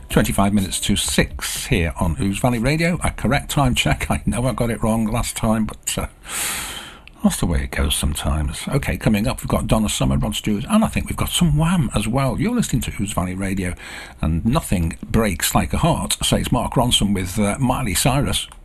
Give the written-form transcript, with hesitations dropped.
25 minutes to 6 here on Ouse Valley Radio. A correct time check. I know I got it wrong last time, but that's the way it goes sometimes. Okay, coming up, we've got Donna Summer, Rod Stewart, and I think we've got some Wham as well. You're listening to Ouse Valley Radio, and nothing breaks like a heart, says Mark Ronson with Miley Cyrus.